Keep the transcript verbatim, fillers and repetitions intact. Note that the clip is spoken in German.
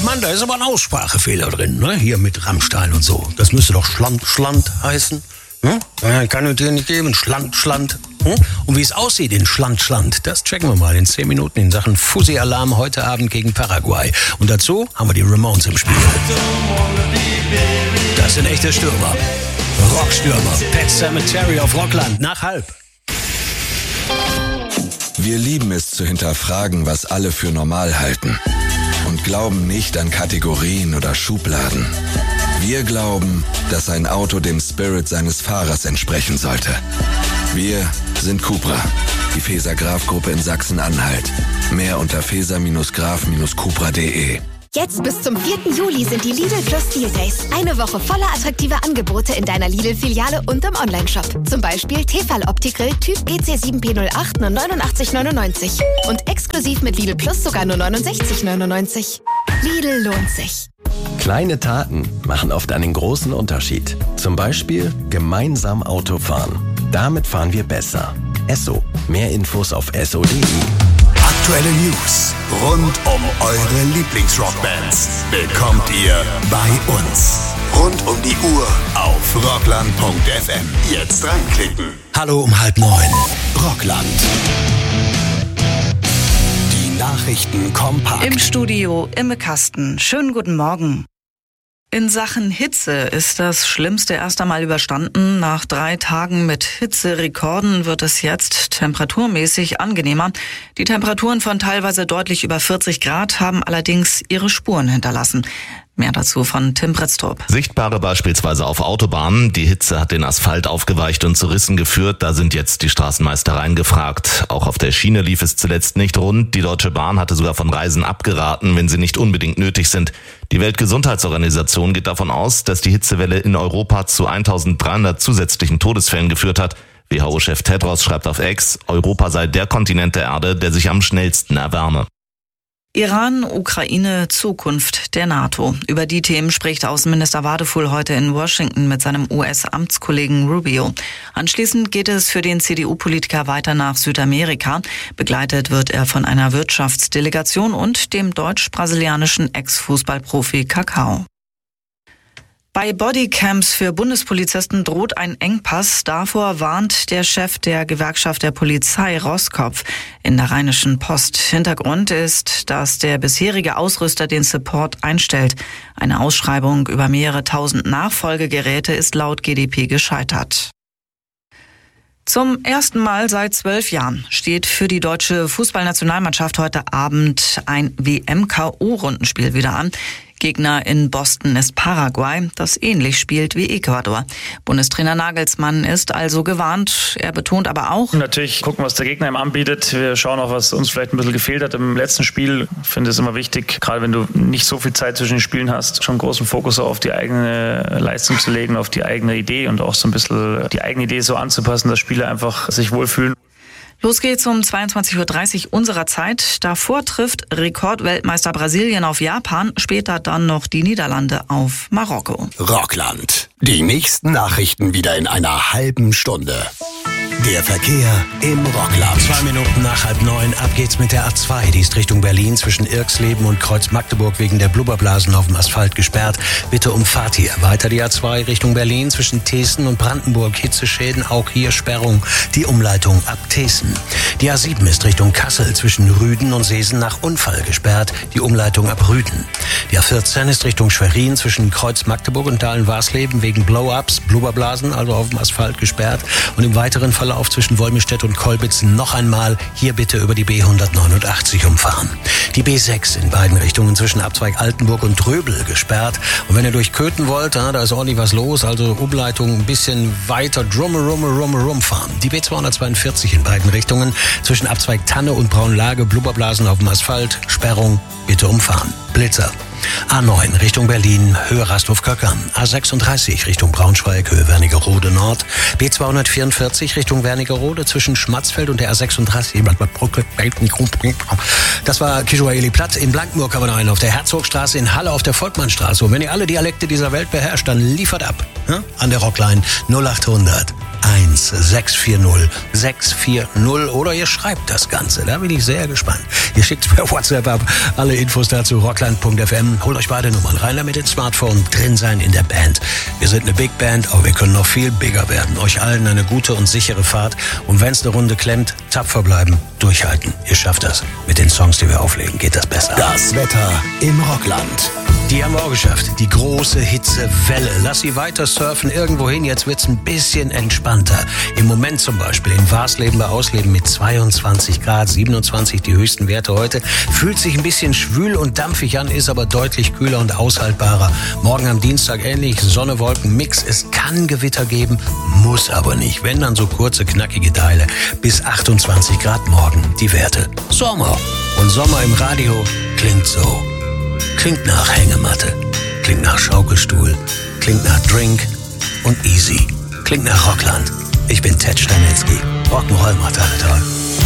Mann, da ist aber ein Aussprachefehler drin, ne? Hier mit Rammstein und so. Das müsste doch Schland, Schland heißen. Hm? Kann es dir nicht geben, Schland, Schland. Hm? Und wie es aussieht in Schland, Schland, das checken wir mal in zehn Minuten in Sachen Fussi-Alarm heute Abend gegen Paraguay. Und dazu haben wir die Ramones im Spiel. Das sind echte Stürmer. Rockstürmer. Pet Sematary auf Rockland nach halb. Wir lieben es zu hinterfragen, was alle für normal halten. Und glauben nicht an Kategorien oder Schubladen. Wir glauben, dass ein Auto dem Spirit seines Fahrers entsprechen sollte. Wir sind Cupra, die Feser-Graf-Gruppe in Sachsen-Anhalt. Mehr unter feser graf cupra punkt de. Jetzt bis zum vierten Juli sind die Lidl Plus Deal Days. Eine Woche voller attraktiver Angebote in deiner Lidl-Filiale und im Onlineshop. Zum Beispiel Tefal Opti-Grill Typ G C sieben P null acht nur neunundachtzig neunundneunzig. Und exklusiv mit Lidl Plus sogar nur neunundsechzig neunundneunzig. Lidl lohnt sich. Kleine Taten machen oft einen großen Unterschied. Zum Beispiel gemeinsam Auto fahren. Damit fahren wir besser. Esso. Mehr Infos auf esso punkt de. Aktuelle News rund um eure Lieblingsrockbands bekommt ihr bei uns. Rund um die Uhr auf rockland punkt f m. Jetzt reinklicken. Hallo um halb neun. Rockland. Die Nachrichten kompakt. Im Studio Imme Kasten. Schönen guten Morgen. In Sachen Hitze ist das Schlimmste erst einmal überstanden. Nach drei Tagen mit Hitzerekorden wird es jetzt temperaturmäßig angenehmer. Die Temperaturen von teilweise deutlich über vierzig Grad haben allerdings ihre Spuren hinterlassen. Mehr dazu von Tim Britztrup. Sichtbare beispielsweise auf Autobahnen. Die Hitze hat den Asphalt aufgeweicht und zu Rissen geführt. Da sind jetzt die Straßenmeistereien gefragt. Auch auf der Schiene lief es zuletzt nicht rund. Die Deutsche Bahn hatte sogar von Reisen abgeraten, wenn sie nicht unbedingt nötig sind. Die Weltgesundheitsorganisation geht davon aus, dass die Hitzewelle in Europa zu eintausenddreihundert zusätzlichen Todesfällen geführt hat. W H O-Chef Tedros schreibt auf X, Europa sei der Kontinent der Erde, der sich am schnellsten erwärme. Iran, Ukraine, Zukunft der NATO. Über die Themen spricht Außenminister Wadefuhl heute in Washington mit seinem U S-Amtskollegen Rubio. Anschließend geht es für den C D U-Politiker weiter nach Südamerika. Begleitet wird er von einer Wirtschaftsdelegation und dem deutsch-brasilianischen Ex-Fußballprofi Kakao. Bei Bodycams für Bundespolizisten droht ein Engpass. Davor warnt der Chef der Gewerkschaft der Polizei, Roskopf, in der Rheinischen Post. Hintergrund ist, dass der bisherige Ausrüster den Support einstellt. Eine Ausschreibung über mehrere tausend Nachfolgegeräte ist laut G D P gescheitert. Zum ersten Mal seit zwölf Jahren steht für die deutsche Fußballnationalmannschaft heute Abend ein W M-K O-Rundenspiel wieder an. Gegner in Boston ist Paraguay, das ähnlich spielt wie Ecuador. Bundestrainer Nagelsmann ist also gewarnt. Er betont aber auch: Natürlich gucken, was der Gegner ihm anbietet. Wir schauen auch, was uns vielleicht ein bisschen gefehlt hat im letzten Spiel. Ich finde es immer wichtig, gerade wenn du nicht so viel Zeit zwischen den Spielen hast, schon großen Fokus auf die eigene Leistung zu legen, auf die eigene Idee und auch so ein bisschen die eigene Idee so anzupassen, dass Spieler einfach sich wohlfühlen. Los geht's um zweiundzwanzig Uhr dreißig unserer Zeit. Davor trifft Rekordweltmeister Brasilien auf Japan, später dann noch die Niederlande auf Marokko. Rockland. Die nächsten Nachrichten wieder in einer halben Stunde. Der Verkehr im Rockland. Zwei Minuten nach halb neun, ab geht's mit der A zwei. Die ist Richtung Berlin zwischen Irksleben und Kreuz Magdeburg wegen der Blubberblasen auf dem Asphalt gesperrt. Bitte umfahrt hier. Weiter die A zwei Richtung Berlin zwischen Thesen und Brandenburg. Hitzeschäden, auch hier Sperrung. Die Umleitung ab Thesen. Die A sieben ist Richtung Kassel zwischen Rüden und Seesen nach Unfall gesperrt. Die Umleitung ab Rüden. Die A vierzehn ist Richtung Schwerin zwischen Kreuz Magdeburg und Dahlen-Warsleben wegen Blow-Ups, Blubberblasen, also auf dem Asphalt gesperrt. Und im weiteren Verlauf zwischen Wolmirstedt und Kolbitz noch einmal hier bitte über die B hundertneunundachtzig umfahren. Die B sechs in beiden Richtungen zwischen Abzweig Altenburg und Dröbel gesperrt. Und wenn ihr durch Köthen wollt, da ist ordentlich was los, also Umleitung ein bisschen weiter drumme, rumme, rumme, rum fahren. Die B zweihundertzweiundvierzig in beiden Richtungen zwischen Abzweig Tanne und Braunlage, Blubberblasen auf dem Asphalt, Sperrung, bitte umfahren. Blitzer. A neun Richtung Berlin, Höhe Rasthof-Köckern. A sechsunddreißig Richtung Braunschweig, Höhe Wernigerode Nord. B zweihundertvierundvierzig Richtung Wernigerode zwischen Schmatzfeld und der A sechsunddreißig. Das war Kishuaeli Platt. In Blankenburg haben wir noch einen auf der Herzogstraße, in Halle auf der Volkmannstraße. Und wenn ihr alle Dialekte dieser Welt beherrscht, dann liefert ab. Hm? An der Rockline null achthundert eins sechs vier null sechs vier null oder ihr schreibt das Ganze. Da bin ich sehr gespannt. Ihr schickt per WhatsApp ab. Alle Infos dazu rockland punkt f m. Holt euch beide Nummern rein, damit ins Smartphone drin sein in der Band. Wir sind eine Big Band, aber wir können noch viel bigger werden. Euch allen eine gute und sichere Fahrt. Und wenn es eine Runde klemmt, tapfer bleiben, durchhalten. Ihr schafft das. Mit den Songs, die wir auflegen, geht das besser. Das Wetter im Rockland. Die haben wir auch geschafft. Die große Hitzewelle. Lass sie weiter surfen irgendwo hin. Jetzt wird's ein bisschen entspannter. Im Moment zum Beispiel in Warsleben bei Ausleben mit zweiundzwanzig Grad, siebenundzwanzig die höchsten Werte heute. Fühlt sich ein bisschen schwül und dampfig an, ist aber deutlich kühler und aushaltbarer. Morgen am Dienstag ähnlich. Sonne, Wolken, Mix. Es kann Gewitter geben, muss aber nicht. Wenn dann so kurze, knackige Teile. Bis achtundzwanzig Grad morgen die Werte. Sommer. Und Sommer im Radio klingt so. Klingt nach Hängematte, klingt nach Schaukelstuhl, klingt nach Drink und Easy. Klingt nach Rockland. Ich bin Ted Stanitzky. Rock'n'Roll macht alle toll.